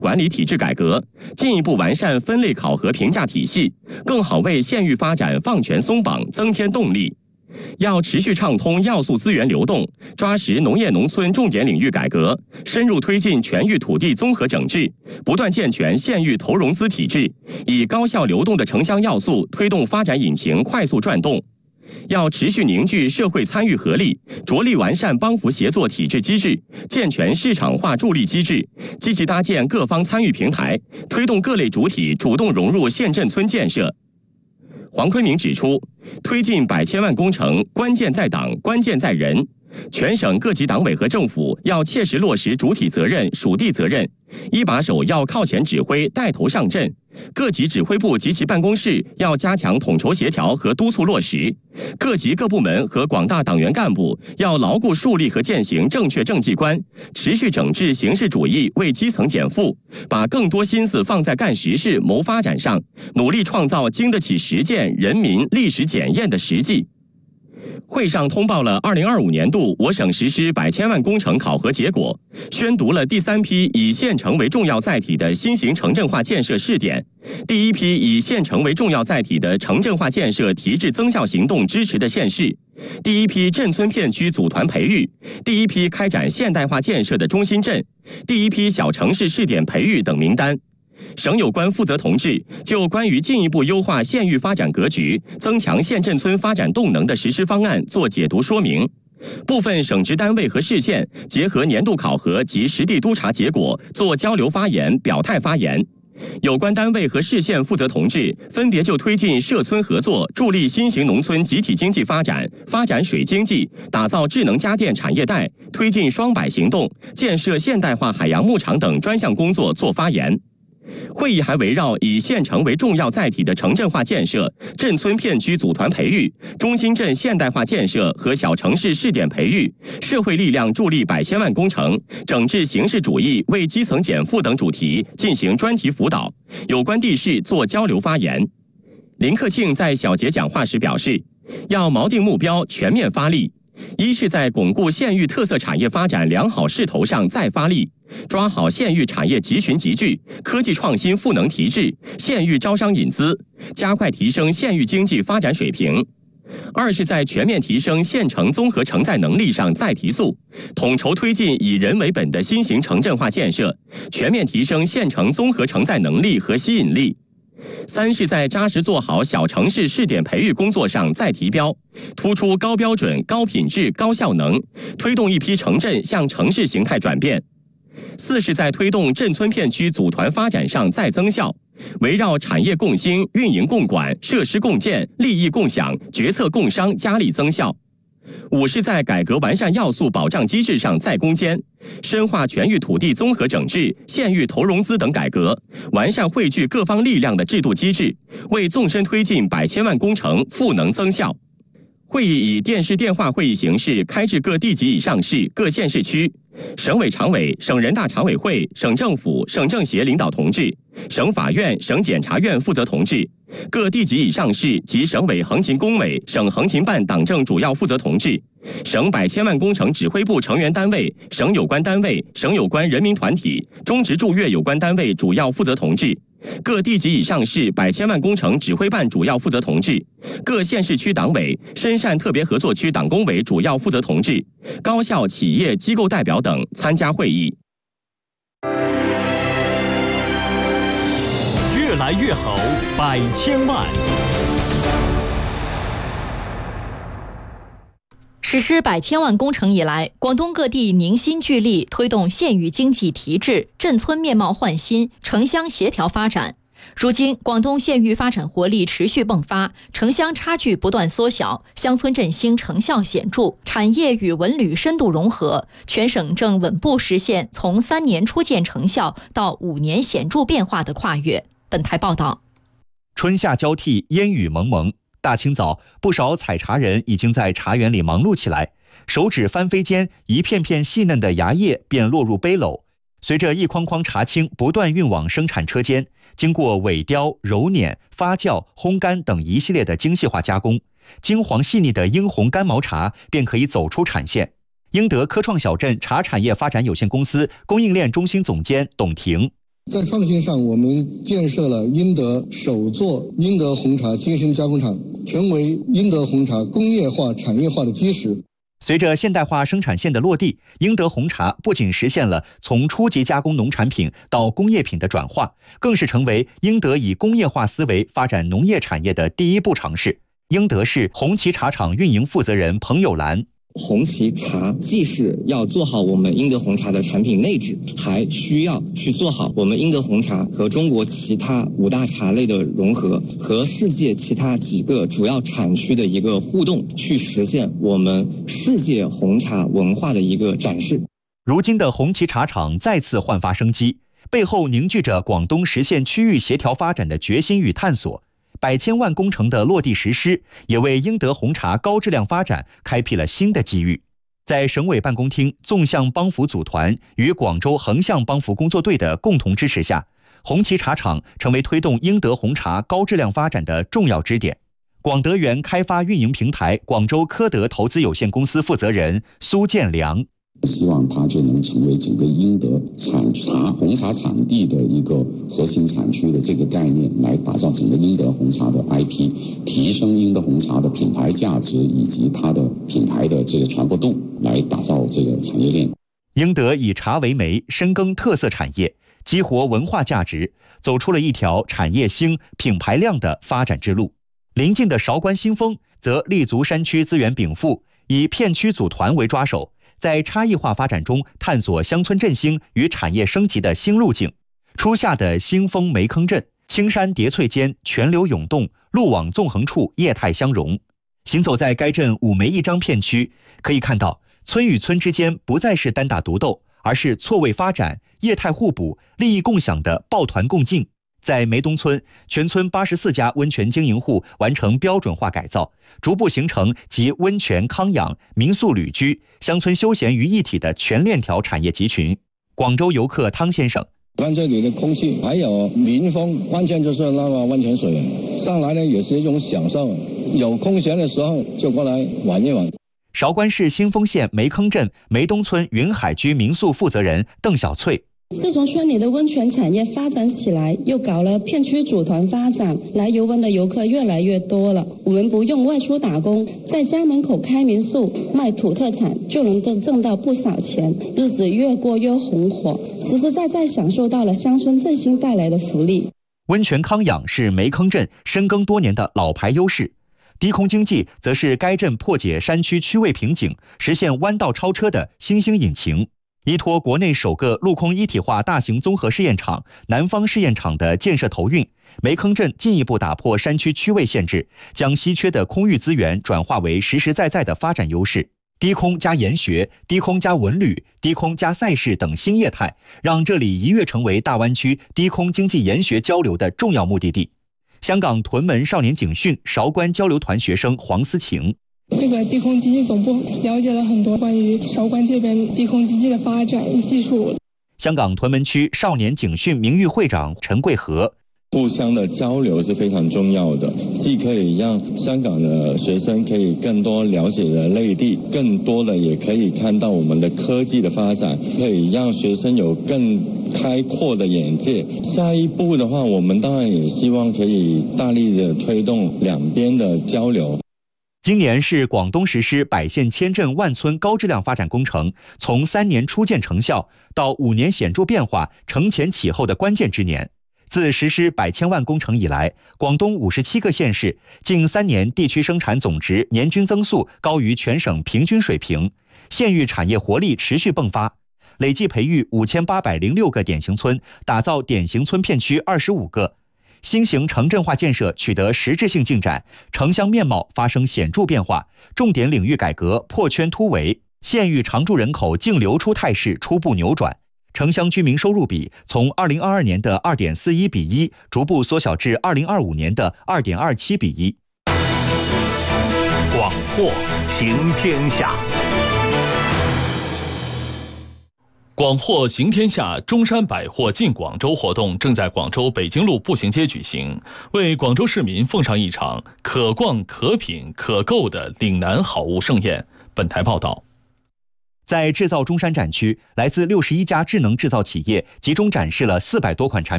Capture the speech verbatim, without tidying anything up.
管理体制改革，进一步完善分类考核评价体系，更好为县域发展放权松绑增添动力。要持续畅通要素资源流动，抓实农业农村重点领域改革，深入推进全域土地综合整治，不断健全县域投融资体制，以高效流动的城乡要素推动发展引擎快速转动。要持续凝聚社会参与合力，着力完善帮扶协作体制机制，健全市场化助力机制，积极搭建各方参与平台，推动各类主体主动融入县镇村建设。黄坤明指出，推进百千万工程，关键在党，关键在人。全省各级党委和政府要切实落实主体责任、属地责任，一把手要靠前指挥，带头上阵。各级指挥部及其办公室要加强统筹协调和督促落实，各级各部门和广大党员干部要牢固树立和践行正确政绩观，持续整治形式主义，为基层减负，把更多心思放在干实事、谋发展上，努力创造经得起实践、人民历史检验的实际。会上通报了二零二五年度我省实施百千万工程考核结果，宣读了第三批以县城为重要载体的新型城镇化建设试点，第一批以县城为重要载体的城镇化建设提质增效行动支持的县市，第一批镇村片区组团培育，第一批开展现代化建设的中心镇，第一批小城市试点培育等名单。省有关负责同志就关于进一步优化县域发展格局、增强县镇村发展动能的实施方案做解读说明。部分省直单位和市县结合年度考核及实地督查结果做交流发言、表态发言。有关单位和市县负责同志分别就推进社村合作、助力新型农村集体经济发展、发展水经济、打造智能家电产业带、推进双百行动、建设现代化海洋牧场等专项工作做发言。会议还围绕以县城为重要载体的城镇化建设、镇村片区组团培育、中心镇现代化建设和小城市试点培育、社会力量助力百千万工程、整治形式主义为基层减负等主题进行专题辅导，有关地市做交流发言。林克庆在小结讲话时表示，要锚定目标，全面发力。一是在巩固县域特色产业发展良好势头上再发力，抓好县域产业集群集聚、科技创新赋能提质、县域招商引资，加快提升县域经济发展水平。二是在全面提升县城综合承载能力上再提速，统筹推进以人为本的新型城镇化建设，全面提升县城综合承载能力和吸引力。三是在扎实做好小城市试点培育工作上再提标，突出高标准、高品质、高效能，推动一批城镇向城市形态转变。四是在推动镇村片区组团发展上再增效，围绕产业共兴、运营共管、设施共建、利益共享、决策共商加力增效。五是在改革完善要素保障机制上再攻坚，深化全域土地综合整治、县域投融资等改革，完善汇聚各方力量的制度机制，为纵深推进百千万工程赋能增效。会议以电视电话会议形式开至各地级以上市、各县市区，省委常委、省人大常委会、省政府、省政协领导同志、省法院、省检察院负责同志、各地级以上市及省委横勤工委、省横勤办党政主要负责同志、省百千万工程指挥部成员单位、省有关单位、省有关人民团体、中直驻粤有关单位主要负责同志、各地级以上市百千万工程指挥办主要负责同志、各县市区党委、深汕特别合作区党工委主要负责同志、高校、企业、机构代表等参加会议。 越来越好，百千万。 实施百千万工程以来，广东各地凝心聚力推动县域经济提质、镇村面貌焕新、城乡协调发展。如今，广东县域发展活力持续迸发，城乡差距不断缩小，乡村振兴成效显著，产业与文旅深度融合，全省正稳步实现从三年初见成效到五年显著变化的跨越。本台报道。 春夏交替，烟雨蒙蒙。大清早，不少采茶人已经在茶园里忙碌起来，手指翻飞间，一片片细嫩的芽叶便落入杯篓，随着一筐筐茶青不断运往生产车间，经过萎雕、揉捻、发酵、烘干等一系列的精细化加工，金黄细腻的英红干毛茶便可以走出产线。英德科创小镇茶产业发展有限公司供应链中心总监董婷： 在创新上，我们建设了英德首座英德红茶精深加工厂，成为英德红茶工业化、产业化的基石。 随着现代化生产线的落地，英德红茶不仅实现了从初级加工农产品到工业品的转化，更是成为英德以工业化思维发展农业产业的第一步尝试。英德市红旗茶厂运营负责人彭友兰。 红旗茶既是要做好我们英德红茶的产品内质，还需要去做好我们英德红茶和中国其他五大茶类的融合，和世界其他几个主要产区的一个互动，去实现我们世界红茶文化的一个展示。 如今的红旗茶厂再次焕发生机，背后凝聚着广东实现区域协调发展的决心与探索。百千万工程的落地实施，也为英德红茶高质量发展开辟了新的机遇。在省委办公厅纵向帮扶组团与广州横向帮扶工作队的共同支持下，红旗茶厂成为推动英德红茶高质量发展的重要支点。广德源开发运营平台广州科德投资有限公司负责人苏建良。 希望它就能成为整个英德产茶红茶产地的一个核心产区的这个概念，来打造整个英德红茶的 I P， 提升英德红茶的品牌价值以及它的品牌的这个传播度，来打造这个产业链。 英德以茶为媒，深耕特色产业，激活文化价值，走出了一条产业兴、品牌亮的发展之路。邻近的韶关新丰则立足山区资源禀赋，以片区组团为抓手，在差异化发展中探索乡村振兴与产业升级的新路径。初夏的新丰梅坑镇，青山叠翠间，泉流涌动，路网纵横处，业态相融。行走在该镇五梅一张片区，可以看到村与村之间不再是单打独斗，而是错位发展、业态互补、利益共享的抱团共进。在梅东村，全村八十四家温泉经营户完成标准化改造，逐步形成集温泉康养、民宿旅居、乡村休闲于一体的全链条产业集群。广州游客汤先生， 看这里的空气还有民风，完全就是那个温泉水，上来呢也是一种享受，有空闲的时候就过来玩一玩。 韶关市新丰县梅坑镇梅东村云海居民宿负责人邓小翠。 自从村里的温泉产业发展起来，又搞了片区组团发展，来游玩的游客越来越多了。我们不用外出打工，在家门口开民宿卖土特产，就能挣挣到不少钱，日子越过越红火，实实在在享受到了乡村振兴带来的福利。 温泉康养是梅坑镇深耕多年的老牌优势，低空经济则是该镇破解山区区位瓶颈、实现弯道超车的新兴引擎。依托国内首个陆空一体化大型综合试验场南方试验场的建设投运，梅坑镇进一步打破山区区位限制，将稀缺的空域资源转化为实实在在的发展优势。低空加研学、低空加文旅、低空加赛事等新业态，让这里一跃成为大湾区低空经济研学交流的重要目的地。香港屯门少年警训韶关交流团学生黄思晴， 这个低空经济总部了解了很多关于韶关这边低空经济的发展技术。 香港屯门区少年警训名誉会长陈桂和， 互相的交流是非常重要的，既可以让香港的学生可以更多了解的内地，更多的也可以看到我们的科技的发展，可以让学生有更开阔的眼界。下一步的话，我们当然也希望可以大力的推动两边的交流。 今年是广东实施百县千镇万村高质量发展工程从三年初见成效到五年显著变化承前启后的关键之年。自实施百千万工程以来，广东五十七个县市近三年地区生产总值年均增速高于全省平均水平，县域产业活力持续迸发，累计培育五千八百零六个典型村，打造典型村片区二十五个。新型城镇化建设取得实质性进展，城乡面貌发生显著变化，重点领域改革破圈突围，县域常住人口净流出态势初步扭转，城乡居民收入比从二零二二年的 二点四一比一逐步缩小至二零二五年的 二点二七比一。 广货行天下。广货行天下中山百货进广州活动正在广州北京路步行街举行，为广州市民奉上一场可逛可品可购的岭南好物盛宴。本台报道。 在制造中山展区，来自六十一家智能制造企业集中展示了四百多款产品。